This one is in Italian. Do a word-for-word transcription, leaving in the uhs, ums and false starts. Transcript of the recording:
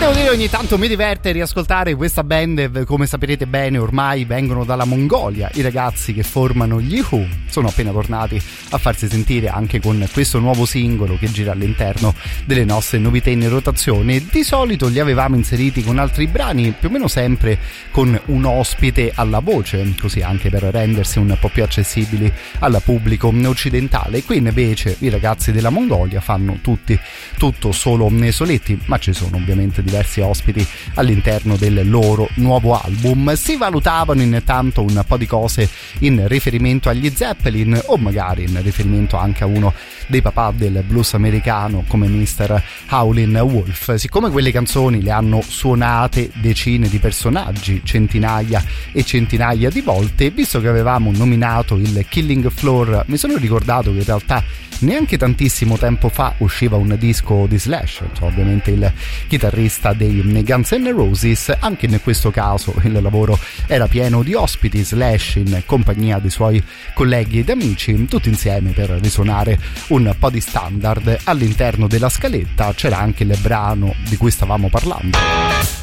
devo dire, ogni tanto mi diverte riascoltare questa band. Come saprete bene, ormai vengono dalla Mongolia. I ragazzi che formano gli Who sono appena tornati a farsi sentire anche con questo nuovo singolo che gira all'interno delle nostre novità in rotazione. Di solito li avevamo inseriti con altri brani, più o meno sempre con un ospite alla voce, così anche per rendersi un po' più accessibili al pubblico occidentale. Qui invece i ragazzi della Mongolia fanno tutti tutto solo soletti, ma ci sono ovviamente diversi ospiti all'interno del loro nuovo album. Si valutavano intanto un po' di cose in riferimento agli Zeppelin, o magari in riferimento anche a uno dei papà del blues americano come mister Howlin' Wolf. Siccome quelle canzoni le hanno suonate decine di personaggi, centinaia e centinaia di volte, visto che avevamo nominato il Killing Floor, mi sono ricordato che in realtà neanche tantissimo tempo fa usciva un disco di Slash, cioè ovviamente il chitarrista dei Guns N' Roses. Anche in questo caso il lavoro era pieno di ospiti, Slash in compagnia dei suoi colleghi ed amici, tutti insieme per risuonare un po' di standard. All'interno della scaletta c'era anche il brano di cui stavamo parlando.